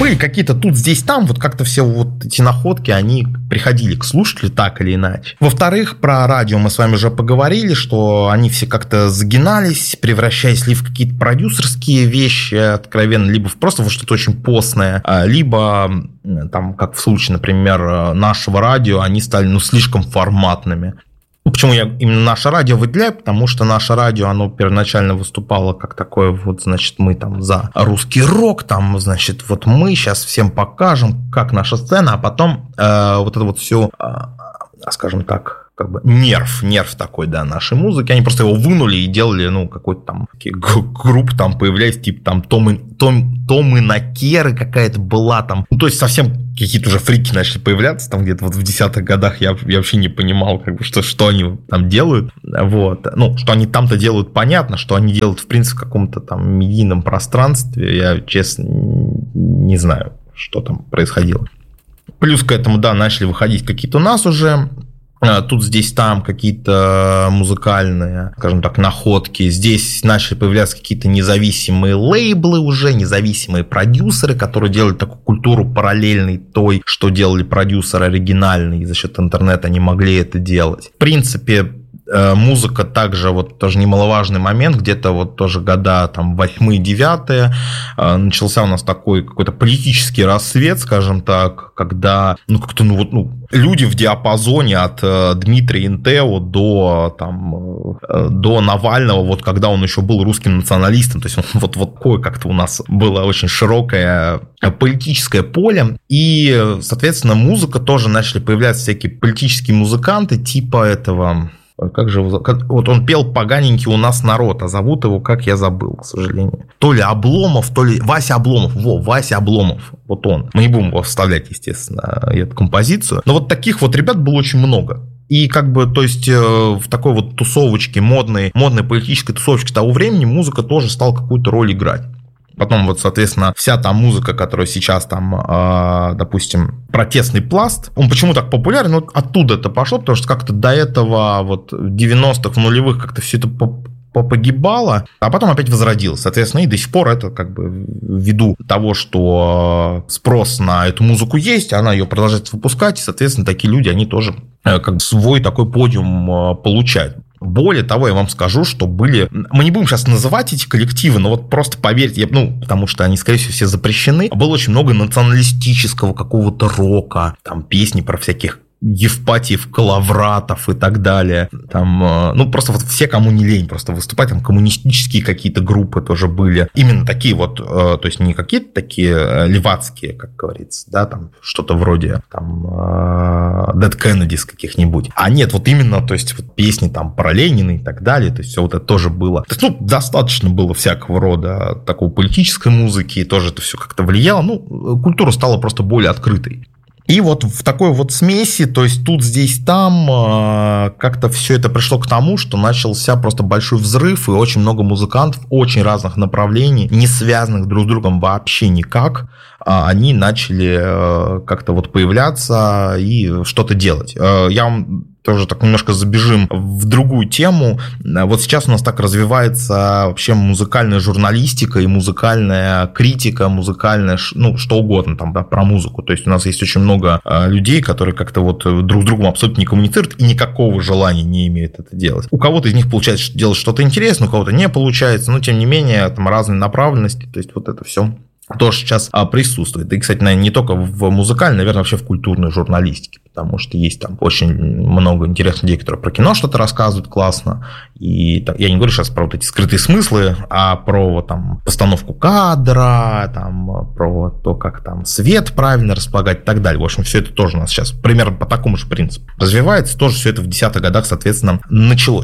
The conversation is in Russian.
были какие-то тут, здесь, там, вот как-то все вот эти находки, они приходили к слушателю так или иначе. Во-вторых, про радио мы с вами уже поговорили, что они все как-то загинались, превращаясь ли в какие-то продюсерские вещи откровенно, либо просто во что-то очень постное, либо, там, как в случае, например, нашего радио, они стали, слишком форматными. Почему я именно наше радио выделяю? Потому что наше радио, оно первоначально выступало как такое, вот, значит, мы там за русский рок, там, значит, вот мы сейчас всем покажем, как наша сцена, а потом вот это вот все, скажем так, как бы нерв такой, да, нашей музыки. Они просто его вынули и делали, какой-то там групп, там появлялись, типа там Том и Накеры какая-то была там. То есть совсем какие-то уже фрики начали появляться, там где-то вот в 10-х годах я вообще не понимал, как бы, что они там делают. Вот. Что они там-то делают, понятно, что они делают, в принципе, в каком-то там медийном пространстве, я, честно, не знаю, что там происходило. Плюс к этому, да, начали выходить какие-то у нас уже тут, здесь, там какие-то музыкальные, скажем так, находки. Здесь начали появляться какие-то независимые лейблы уже, независимые продюсеры, которые делают такую культуру параллельной той, что делали продюсеры оригинальные, и за счет интернета они могли это делать. В принципе, музыка также, вот тоже немаловажный момент, где-то вот тоже года там 8-9 начался у нас такой какой-то политический рассвет, скажем так, когда люди в диапазоне от Дмитрия Интео до Навального, вот когда он еще был русским националистом, то есть вот такое как-то у нас было очень широкое политическое поле, и, соответственно, музыка тоже начали появляться всякие политические музыканты типа этого... Как же его... Вот он пел «Поганенький у нас народ», а зовут его, как я забыл, к сожалению. То ли Обломов, то ли Вася Обломов. Вася Обломов. Вот он. Мы не будем его вставлять, естественно, эту композицию. Но вот таких вот ребят было очень много. И как бы, то есть, в такой вот тусовочке, модной политической тусовочке того времени музыка тоже стала какую-то роль играть. Потом вот, соответственно, вся та музыка, которая сейчас там, допустим, протестный пласт, он почему так популярен? Вот оттуда это пошло, потому что как-то до этого вот в 90-х, в нулевых как-то все это погибало, а потом опять возродилось. Соответственно, и до сих пор это как бы ввиду того, что спрос на эту музыку есть, она ее продолжает выпускать, и, соответственно, такие люди, они тоже как бы свой такой подиум получают. Более того, я вам скажу, что были... Мы не будем сейчас называть эти коллективы, но вот просто поверьте, потому что они, скорее всего, все запрещены. Было очень много националистического какого-то рока, там песни про всяких Евпатиев, Калавратов и так далее. Там, просто вот все, кому не лень просто выступать, там коммунистические какие-то группы тоже были. Именно такие вот, то есть не какие-то такие левацкие, как говорится, да, там что-то вроде там Dead Kennedys каких-нибудь. А нет, вот именно, то есть вот песни там про Ленина и так далее, то есть все вот это тоже было. То есть, достаточно было всякого рода такой политической музыки, и тоже это все как-то влияло. Культура стала просто более открытой. И вот в такой вот смеси, то есть тут, здесь, там, как-то все это пришло к тому, что начался просто большой взрыв, и очень много музыкантов очень разных направлений, не связанных друг с другом вообще никак, они начали как-то вот появляться и что-то делать. Я вам тоже так немножко забежим в другую тему. Вот сейчас у нас так развивается вообще музыкальная журналистика и музыкальная критика, музыкальная, что угодно там, да, про музыку. То есть у нас есть очень много людей, которые как-то вот друг с другом абсолютно не коммуницируют и никакого желания не имеют это делать. У кого-то из них получается делать что-то интересное, у кого-то не получается, но тем не менее там разные направленности, то есть вот это все тоже сейчас присутствует. И, кстати, наверное, не только в музыкальной, наверное, вообще в культурной журналистике, потому что есть там очень много интересных людей, которые про кино что-то рассказывают классно. И я не говорю сейчас про вот эти скрытые смыслы, а про вот, там, постановку кадра, там, про то, как там свет правильно располагать и так далее. В общем, все это тоже у нас сейчас примерно по такому же принципу развивается. Тоже все это в 10-х годах, соответственно, началось.